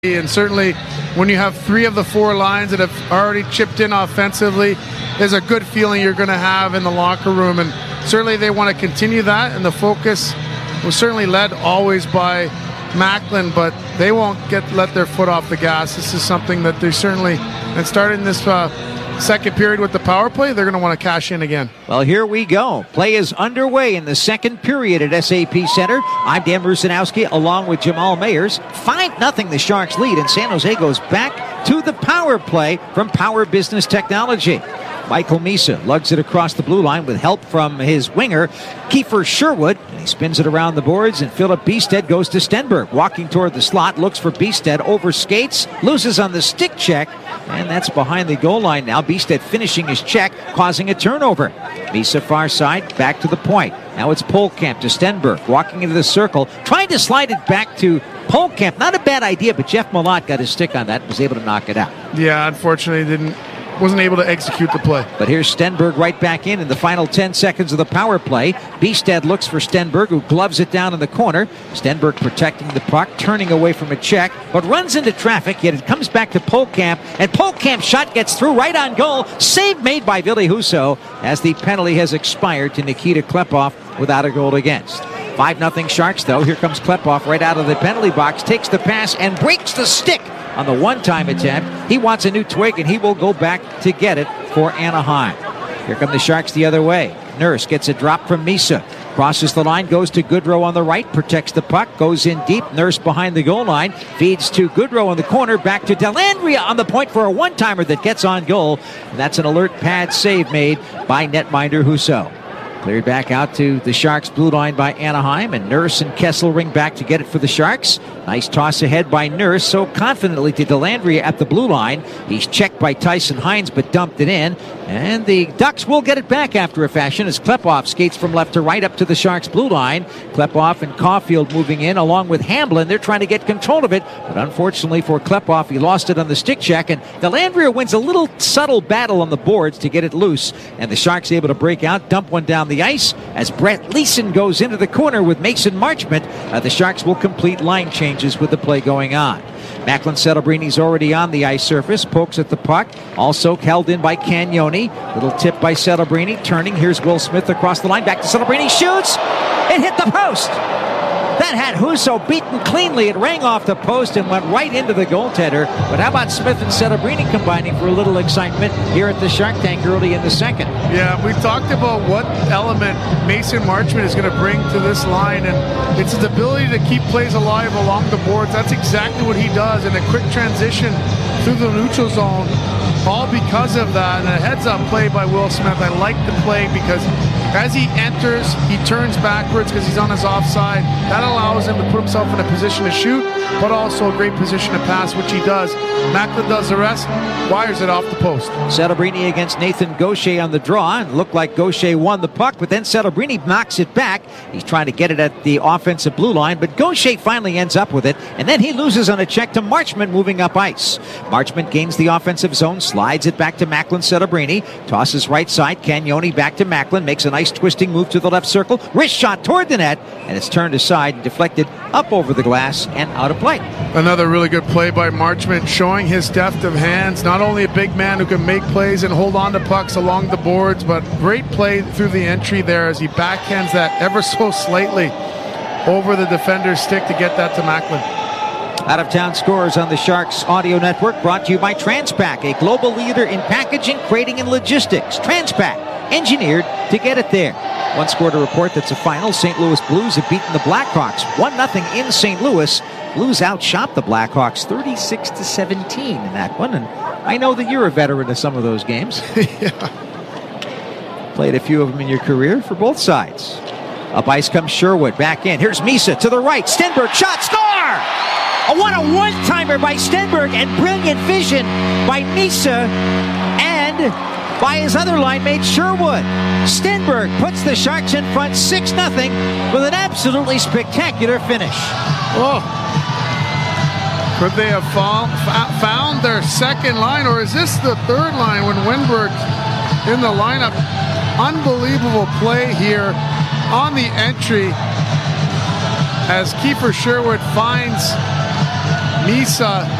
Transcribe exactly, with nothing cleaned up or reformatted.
And certainly when you have three of the four lines that have already chipped in offensively, there's a good feeling you're going to have in the locker room. And certainly they want to continue that. And the focus was certainly led always by Macklin, but they won't get let their foot off the gas. This is something that they certainly, and starting this uh, second period with the power play, they're going to want to cash in again. Well, here we go. Play is underway in the second period at S A P Center. I'm Dan Rusanowski along with Jamal Mayers. five nothing the Sharks lead, and San Jose goes back to the power play from Power Business Technology. Michael Misa lugs it across the blue line with help from his winger, Kiefer Sherwood. And he spins it around the boards, and Philip Biested goes to Stenberg. Walking toward the slot, looks for Biested, over skates, loses on the stick check, and that's behind the goal line now. Biested finishing his check, causing a turnover. Misa far side, back to the point. Now it's Polkamp to Stenberg, walking into the circle, trying to slide it back to Polkamp. Not a bad idea, but Jeff Malott got his stick on that and was able to knock it out. Yeah, unfortunately didn't wasn't able to execute the play. But here's Stenberg right back in in the final ten seconds of the power play. Biested looks for Stenberg, who gloves it down in the corner. Stenberg protecting the puck, turning away from a check, but runs into traffic, yet it comes back to Polkamp, and Polkamp's shot gets through right on goal. Save made by Ville Husso as the penalty has expired to Nikita Klepov without a goal against. five nothing Sharks, though. Here comes Klepov right out of the penalty box, takes the pass and breaks the stick on the one-time attempt. He wants a new twig, and he will go back to get it for Anaheim. Here come the Sharks the other way. Nurse gets a drop from Misa. Crosses the line, goes to Goodrow on the right, protects the puck, goes in deep. Nurse behind the goal line, feeds to Goodrow in the corner, back to Dellandrea on the point for a one-timer that gets on goal. And that's an alert pad save made by netminder Husso. Cleared back out to the Sharks blue line by Anaheim, and Nurse and Kesselring back to get it for the Sharks. Nice toss ahead by Nurse, so confidently to Dellandrea at the blue line. He's checked by Tyson Hines, but dumped it in. And the Ducks will get it back after a fashion as Klepov skates from left to right up to the Sharks blue line. Klepov and Caulfield moving in along with Hamblin. They're trying to get control of it, but unfortunately for Klepov, he lost it on the stick check, and Dellandrea wins a little subtle battle on the boards to get it loose, and the Sharks able to break out, dump one down the ice as Brett Leeson goes into the corner with Mason Marchment. Uh, the Sharks will complete line changes with the play going on. Macklin Celebrini already on the ice surface, pokes at the puck, also held in by Cagnoni. Little tip by Celebrini, turning. Here's Will Smith across the line, back to Celebrini, shoots! It hit the post! That had Husso beaten cleanly. It rang off the post and went right into the goaltender. But how about Smith and Celebrini combining for a little excitement here at the Shark Tank early in the second? Yeah, we talked about what element Mason Marchment is going to bring to this line, and it's his ability to keep plays alive along the boards. That's exactly what he does in a quick transition through the neutral zone, all because of that. And a heads-up play by Will Smith. I like the play because as he enters, he turns backwards because he's on his offside. That allows him to put himself in a position to shoot, but also a great position to pass, which he does. Macklin does the rest, wires it off the post. Celebrini against Nathan Gaucher on the draw. It looked like Gaucher won the puck, but then Celebrini knocks it back. He's trying to get it at the offensive blue line, but Gaucher finally ends up with it, and then he loses on a check to Marchment moving up ice. Marchment gains the offensive zone, slides it back to Macklin Celebrini, tosses right side, Cagnoni back to Macklin, makes a nice twisting move to the left circle, wrist shot toward the net, and it's turned aside and deflected up over the glass and out of play. Another really good play by Marchment, showing his depth of hands. Not only a big man who can make plays and hold on to pucks along the boards, but great play through the entry there as he backhands that ever so slightly over the defender's stick to get that to Macklin. Out-of-town scores on the Sharks Audio Network, brought to you by Transpac, a global leader in packaging, crating, and logistics. Transpac, engineered to get it there. One score to report that's a final. Saint Louis Blues have beaten the Blackhawks one nothing in Saint Louis. Blues outshot the Blackhawks thirty-six to seventeen in that one, and I know that you're a veteran of some of those games. Yeah. Played a few of them in your career for both sides. Up ice comes Sherwood, back in. Here's Misa to the right. Stenberg, shot, score! Oh, what a one-timer by Stenberg, and brilliant vision by Misa and by his other line mate Sherwood. Stenberg puts the Sharks in front six nothing with an absolutely spectacular finish. Oh. Could they have found, found their second line, or is this the third line when Wennberg in the lineup? Unbelievable play here on the entry as Kiefer Sherwood finds Misa